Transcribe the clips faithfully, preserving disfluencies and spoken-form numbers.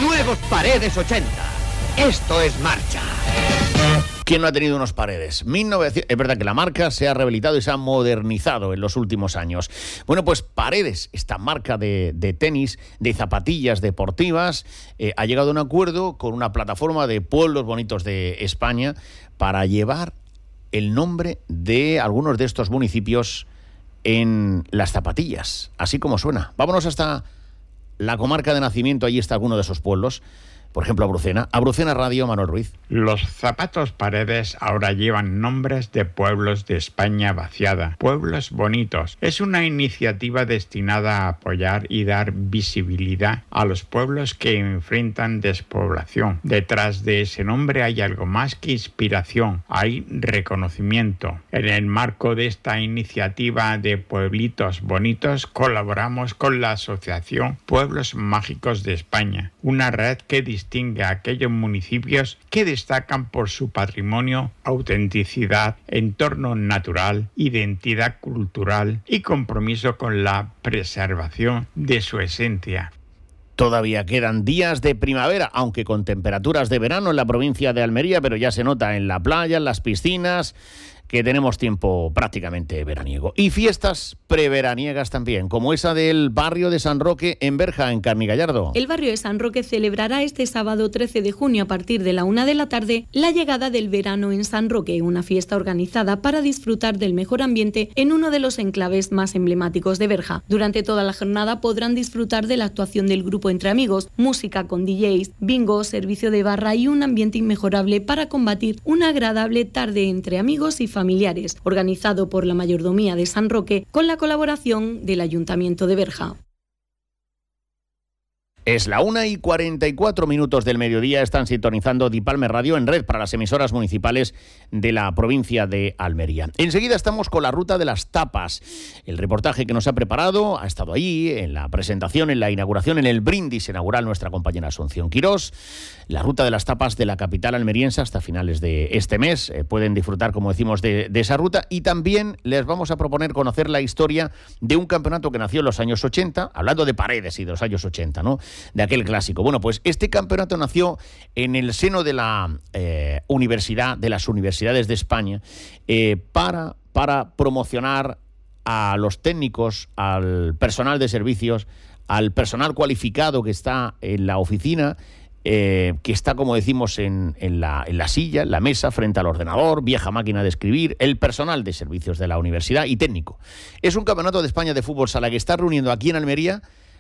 Nuevos Paredes ochenta. Esto es marcha. ¿Quién no ha tenido unos Paredes? mil novecientos... Es verdad que la marca se ha rehabilitado y se ha modernizado en los últimos años. Bueno, pues Paredes, esta marca de, de tenis, de zapatillas deportivas, eh, ha llegado a un acuerdo con una plataforma de pueblos bonitos de España para llevar el nombre de algunos de estos municipios en las zapatillas, así como suena. Vámonos hasta la comarca de nacimiento, allí está alguno de esos pueblos. Por ejemplo, Abrucena. Abrucena Radio, Manuel Ruiz. Los zapatos Paredes ahora llevan nombres de pueblos de España vaciada, pueblos bonitos. Es una iniciativa destinada a apoyar y dar visibilidad a los pueblos que enfrentan despoblación. Detrás de ese nombre hay algo más que inspiración, hay reconocimiento. En el marco de esta iniciativa de Pueblitos Bonitos, colaboramos con la Asociación Pueblos Mágicos de España, una red que distingue a aquellos municipios que destacan por su patrimonio, autenticidad, entorno natural, identidad cultural y compromiso con la preservación de su esencia. Todavía quedan días de primavera, aunque con temperaturas de verano en la provincia de Almería, pero ya se nota en la playa, en las piscinas, que tenemos tiempo prácticamente veraniego. Y fiestas preveraniegas también, como esa del barrio de San Roque en Berja, en Carnigallardo. El barrio de San Roque celebrará este sábado trece de junio a partir de la una de la tarde la llegada del verano en San Roque, una fiesta organizada para disfrutar del mejor ambiente en uno de los enclaves más emblemáticos de Berja. Durante toda la jornada podrán disfrutar de la actuación del grupo Entre Amigos, música con D Js, bingo, servicio de barra y un ambiente inmejorable para combatir una agradable tarde entre amigos y familiares, organizado por la Mayordomía de San Roque con la colaboración del Ayuntamiento de Berja. Es la una y cuarenta y cuatro minutos del mediodía. Están sintonizando Dipalme Radio en red para las emisoras municipales de la provincia de Almería. Enseguida estamos con la ruta de las tapas. El reportaje que nos ha preparado ha estado ahí en la presentación, en la inauguración, en el brindis inaugural nuestra compañera Asunción Quirós. La ruta de las tapas de la capital almeriense hasta finales de este mes. Eh, pueden disfrutar, como decimos, de, de esa ruta. Y también les vamos a proponer conocer la historia de un campeonato que nació en los años ochenta, hablando de Paredes y de los años ochenta, ¿no?, de aquel clásico. Bueno, pues este campeonato nació en el seno de la eh, universidad, de las universidades de España, eh, para, para promocionar a los técnicos, al personal de servicios, al personal cualificado que está en la oficina, eh, que está, como decimos, en, en, la, en la silla, en la mesa, frente al ordenador, vieja máquina de escribir, el personal de servicios de la universidad y técnico. Es un campeonato de España de fútbol sala que está reuniendo aquí en Almería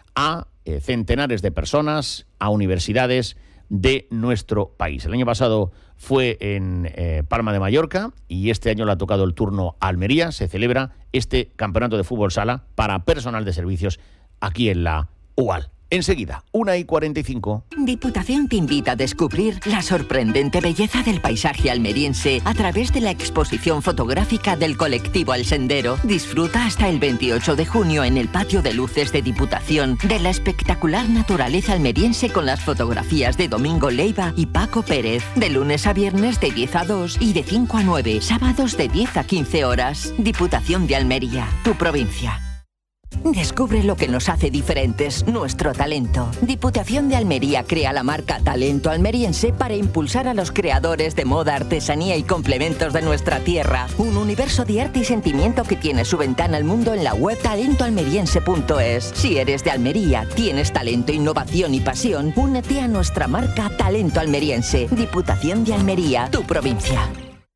a eh, centenares de personas, a universidades de nuestro país. El año pasado fue en eh, Palma de Mallorca y este año le ha tocado el turno a Almería. Se celebra este campeonato de fútbol sala para personal de servicios aquí en la U A L. Enseguida, una y cuarenta y cinco. Diputación te invita a descubrir la sorprendente belleza del paisaje almeriense a través de la exposición fotográfica del colectivo El Sendero. Disfruta hasta el veintiocho de junio en el patio de luces de Diputación de la espectacular naturaleza almeriense con las fotografías de Domingo Leiva y Paco Pérez. De lunes a viernes de diez a dos y de cinco a nueve, sábados de diez a quince horas. Diputación de Almería, tu provincia. Descubre lo que nos hace diferentes, nuestro talento. Diputación de Almería crea la marca Talento Almeriense para impulsar a los creadores de moda, artesanía y complementos de nuestra tierra. Un universo de arte y sentimiento que tiene su ventana al mundo en la web talento almeriense punto es. Si eres de Almería, tienes talento, innovación y pasión, únete a nuestra marca Talento Almeriense. Diputación de Almería, tu provincia.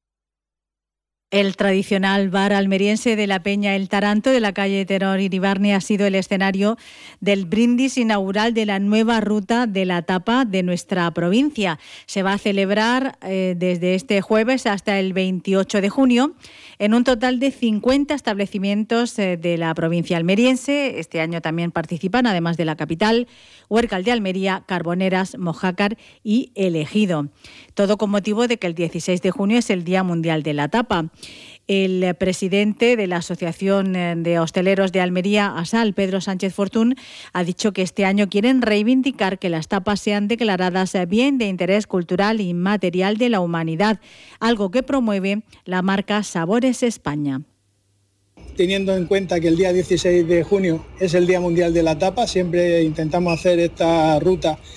El tradicional bar almeriense de la Peña El Taranto de la calle Teror Iribarne ha sido el escenario del brindis inaugural de la nueva ruta de la tapa de nuestra provincia. Se va a celebrar eh, desde este jueves hasta el veintiocho de junio en un total de cincuenta establecimientos eh, de la provincia almeriense. Este año también participan, además de la capital, Huércal de Almería, Carboneras, Mojácar y El Ejido. Todo con motivo de que el dieciséis de junio es el Día Mundial de la Tapa. El presidente de la Asociación de Hosteleros de Almería, ASAL, Pedro Sánchez Fortún, ha dicho que este año quieren reivindicar que las tapas sean declaradas bien de interés cultural y material de la humanidad, algo que promueve la marca Sabores España. Teniendo en cuenta que el día dieciséis de junio es el Día Mundial de la Tapa, siempre intentamos hacer esta ruta